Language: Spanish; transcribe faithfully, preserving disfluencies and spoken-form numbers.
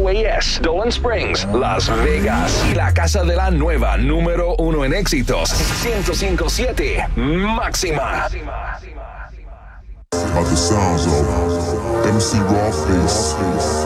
W A S, Dolan Springs, Las Vegas. Y la casa de la nueva número uno en éxitos, ciento cinco punto siete Máxima. About the sounds of M C Rawface.